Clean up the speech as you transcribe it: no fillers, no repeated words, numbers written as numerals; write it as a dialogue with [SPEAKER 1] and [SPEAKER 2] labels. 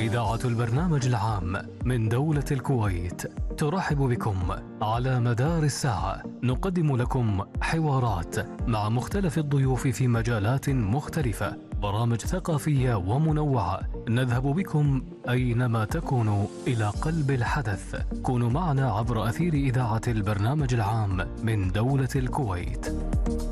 [SPEAKER 1] إذاعة البرنامج العام من دولة الكويت ترحب بكم. على مدار الساعة نقدم لكم حوارات مع مختلف الضيوف في مجالات مختلفة، برامج ثقافية ومنوعة، نذهب بكم أينما تكونوا إلى قلب الحدث. كونوا معنا عبر أثير إذاعة البرنامج العام من دولة الكويت.